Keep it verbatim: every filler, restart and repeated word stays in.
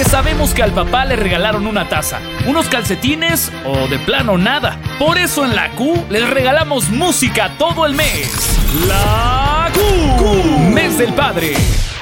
porque sabemos que al papá le regalaron una taza, unos calcetines o de plano nada. Por eso en la Q les regalamos música todo el mes. La Q, Q. Mes del Padre.